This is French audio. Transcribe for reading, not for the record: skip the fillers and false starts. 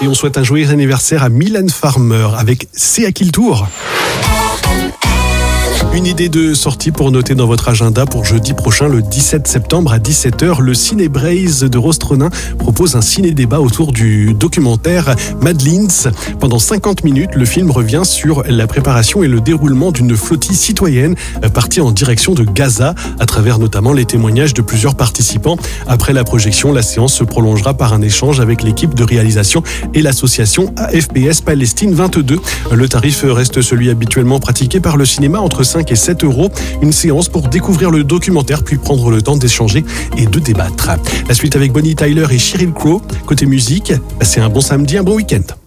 Et on souhaite un joyeux anniversaire à Mylène Farmer avec C'est à qui le tour ? Une idée de sortie pour noter dans votre agenda pour jeudi prochain, le 17 septembre à 17h. Le Ciné Braise de Rostronin propose un ciné-débat autour du documentaire Madeleines. Pendant 50 minutes, le film revient sur la préparation et le déroulement d'une flottille citoyenne partie en direction de Gaza, à travers notamment les témoignages de plusieurs participants. Après la projection, la séance se prolongera par un échange avec l'équipe de réalisation et l'association AFPS Palestine 22. Le tarif reste celui habituellement pratiqué par le cinéma, entre 5 et 7 euros. Une séance pour découvrir le documentaire puis prendre le temps d'échanger et de débattre. La suite avec Bonnie Tyler et Sheryl Crow. Côté musique, c'est un bon samedi, un bon week-end.